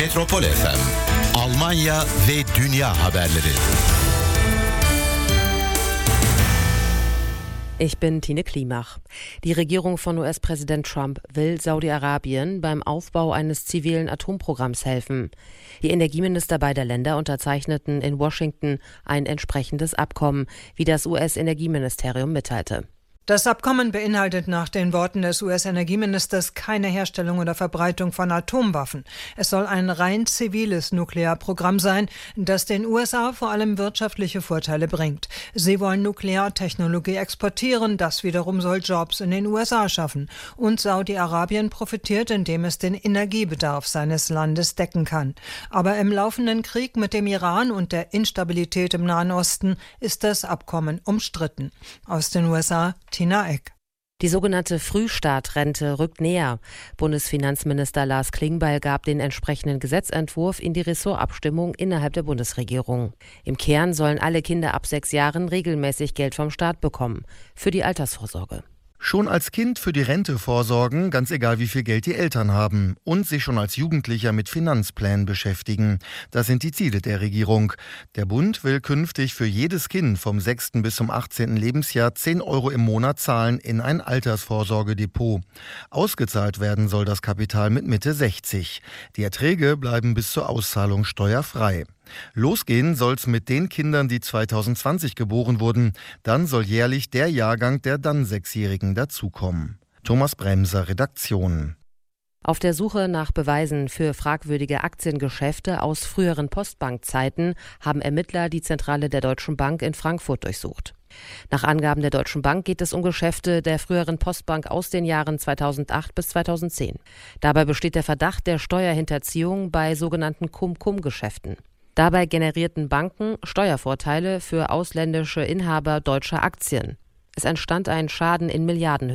Metropol FM, Almanya ve dünya haberleri. Ich bin Tine Klimach. Die Regierung von US-Präsident Trump will Saudi-Arabien beim Aufbau eines zivilen Atomprogramms helfen. Die Energieminister beider Länder unterzeichneten in Washington ein entsprechendes Abkommen, wie das US-Energieministerium mitteilte. Das Abkommen beinhaltet nach den Worten des US-Energieministers keine Herstellung oder Verbreitung von Atomwaffen. Es soll ein rein ziviles Nuklearprogramm sein, das den USA vor allem wirtschaftliche Vorteile bringt. Sie wollen Nukleartechnologie exportieren, das wiederum soll Jobs in den USA schaffen. Und Saudi-Arabien profitiert, indem es den Energiebedarf seines Landes decken kann. Aber im laufenden Krieg mit dem Iran und der Instabilität im Nahen Osten ist das Abkommen umstritten. Aus den USA Tina Eck. Die sogenannte Frühstartrente rückt näher. Bundesfinanzminister Lars Klingbeil gab den entsprechenden Gesetzentwurf in die Ressortabstimmung innerhalb der Bundesregierung. Im Kern sollen alle Kinder ab 6 Jahren regelmäßig Geld vom Staat bekommen für die Altersvorsorge. Schon als Kind für die Rente vorsorgen, ganz egal wie viel Geld die Eltern haben. Und sich schon als Jugendlicher mit Finanzplänen beschäftigen. Das sind die Ziele der Regierung. Der Bund will künftig für jedes Kind vom 6. bis zum 18. Lebensjahr 10 € im Monat zahlen in ein Altersvorsorgedepot. Ausgezahlt werden soll das Kapital mit Mitte 60. Die Erträge bleiben bis zur Auszahlung steuerfrei. Losgehen soll's mit den Kindern, die 2020 geboren wurden. Dann soll jährlich der Jahrgang der dann 6-Jährigen dazukommen. Thomas Bremser, Redaktion. Auf der Suche nach Beweisen für fragwürdige Aktiengeschäfte aus früheren Postbankzeiten haben Ermittler die Zentrale der Deutschen Bank in Frankfurt durchsucht. Nach Angaben der Deutschen Bank geht es um Geschäfte der früheren Postbank aus den Jahren 2008 bis 2010. Dabei besteht der Verdacht der Steuerhinterziehung bei sogenannten Cum-Cum-Geschäften. Dabei generierten Banken Steuervorteile für ausländische Inhaber deutscher Aktien. Es entstand ein Schaden in Milliardenhöhe.